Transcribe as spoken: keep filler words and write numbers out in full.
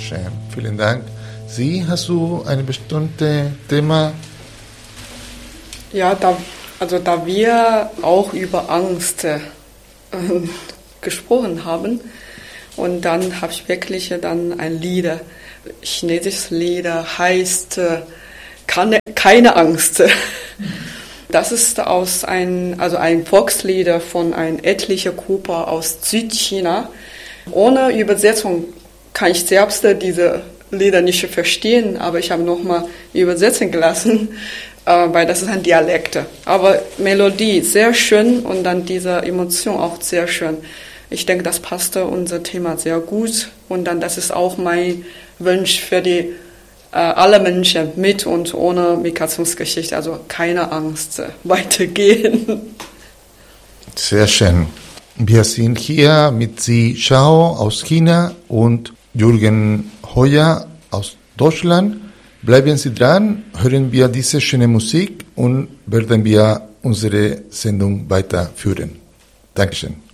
Schön, vielen Dank. Sie, hast du ein bestimmtes Thema? Ja, da, also da wir auch über Angst äh, gesprochen haben, und dann habe ich wirklich dann ein Lied, chinesisches Lied, heißt äh, keine, keine Angst. Das ist aus ein, also ein Volkslied von einer etlichen Gruppe aus Südchina. Ohne Übersetzung kann ich selbst diese Lieder nicht verstehen, aber ich habe nochmal übersetzen gelassen, äh, weil das ist ein Dialekt. Aber Melodie sehr schön und dann diese Emotion auch sehr schön. Ich denke, das passte unser Thema sehr gut und dann das ist auch mein Wunsch für die äh, alle Menschen mit und ohne Migrationsgeschichte, also keine Angst, weitergehen. Sehr schön. Wir sind hier mit Zi Shao aus China und Jürgen Heuer aus Deutschland. Bleiben Sie dran, hören wir diese schöne Musik und werden wir unsere Sendung weiterführen. Dankeschön.